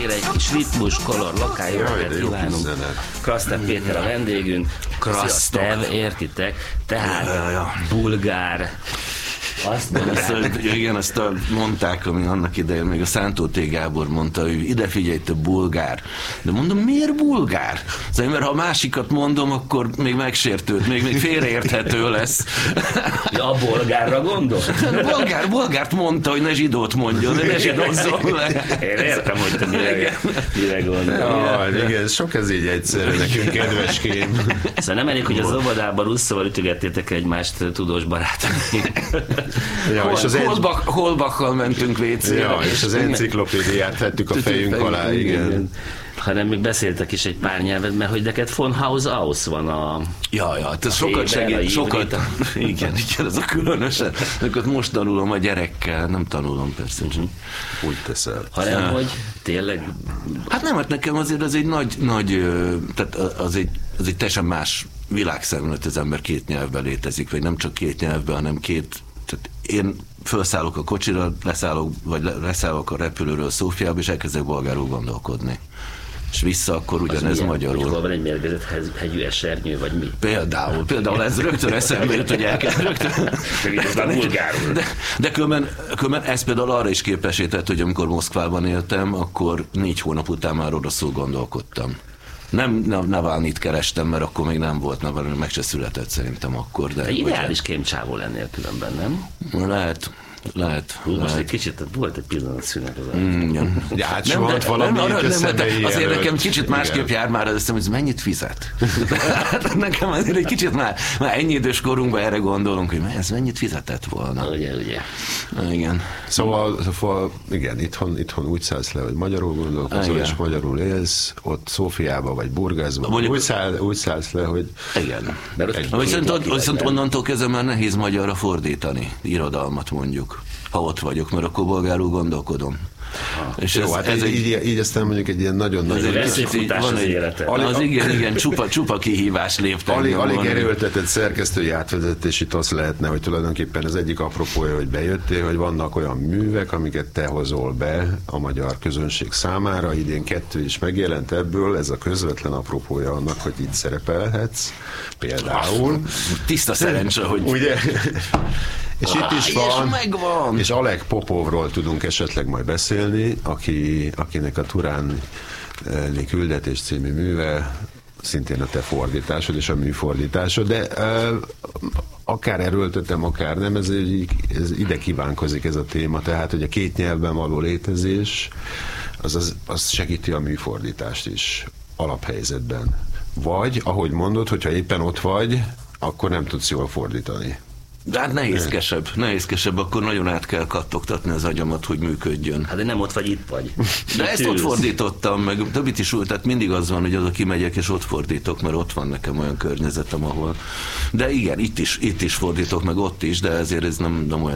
estére egy kis ritmus, kolor, lakály, jó kívánunk. Krasztev Péter a vendégünk. Krasztev, értitek? Tehát bulgár. Azt igen, azt mondták, ami annak idején még a Szántó T. Gábor mondta, hogy ide figyelj, te bulgár. De mondom, miért bulgár? Szóval, mert ha a másikat mondom, akkor még megsértőd, még félreérthető lesz. Ja, a bolgárra gondol? Bolgárt mondta, hogy ne zsidót mondjon, de ne zsidózzon le. Én értem, hogy te mire gondol. Ja, igen, sok ez így egyszerű nekünk, kedveském. Szóval nem elég, hogy az óvodában russzóval ütögettétek egymást, tudós barátaink. Ja, Holbachal mentünk WC-re. Ja, és az enciklopédiát vettük a fejünk alá, igen. Hanem még beszéltek is egy pár nyelvet, mert hogy neked von Haus van a... Ja, ez sokat segít, sokat. Igen, ez a különösen. Akkor most tanulom a gyerekkel, nem tanulom persze. Úgy teszel. Hanem, hogy tényleg... Hát nem, hát nekem azért az egy nagy tehát az egy teljesen más világszemlélet, az ember két nyelvben létezik, vagy nem csak két nyelvben, hanem két. Tehát én felszállok a kocsira, leszállok a repülőről Szófiába, és elkezdek bolgárul gondolkodni. És vissza akkor ugyanez magyarul. Hol van egy mérgezett hegyű esernyő, vagy mi? Például ez rögtön eszembe jut, hogy el kell rögtön. De különben ez például arra is képesített, hogy amikor Moszkvában éltem, akkor 4 hónap után már oroszul gondolkodtam. Nem Navalnyit kerestem, mert akkor még nem volt Navalny, meg se született szerintem akkor. De ideális kémcsávó lennél különben, nem? Lehet. Most egy kicsit, volt egy pillanat szünet az ja, hát soha valami azért nekem kicsit másképp jár már az eszem, hogy mennyit fizet. Nekem azért egy kicsit már ennyi idős korunkban erre gondolunk, hogy ez mennyit fizetett volna. Ugye. Igen. Szóval igen, itthon úgy szállsz le, hogy magyarul gondolkozol, és magyarul élsz, ott Szófiába vagy Burgászban úgy szállsz le, hogy... Igen. Viszont onnantól kezdve már nehéz magyarra fordítani irodalmat mondjuk, ha ott vagyok, mert akkor bolgárul gondolkodom. És jó, így aztán mondjuk egy ilyen nagyon-nagyon... Ez veszélyfutás az élete. Az igen, csupa kihívás léptem. Alig erőltetett szerkesztői átvezetés, itt az lehetne, hogy tulajdonképpen az egyik apropója, hogy bejöttél, hogy vannak olyan művek, amiket te hozol be a magyar közönség számára. Idén 2 is megjelent ebből, ez a közvetlen apropója annak, hogy itt szerepelhetsz. Például. Tiszta szerencse, hogy... Ugye? És itt is van, és Oleg Popovról tudunk esetleg majd beszélni, akinek a Turáni küldetés című műve szintén a te fordításod és a műfordításod, de akár erőltetem, akár nem, ez ide kívánkozik ez a téma, tehát hogy a két nyelvben való létezés az segíti a műfordítást is alaphelyzetben. Vagy, ahogy mondod, hogyha éppen ott vagy, akkor nem tudsz jól fordítani. De hát nehézkesebb, akkor nagyon át kell kattogtatni az agyamat, hogy működjön. Hát de nem ott vagy, itt vagy. De ezt ott fordítottam, meg többit is úgy, tehát mindig az van, hogy oda kimegyek, és ott fordítok, mert ott van nekem olyan környezetem, ahol... De igen, itt is fordítok, meg ott is, de ezért ez nem olyan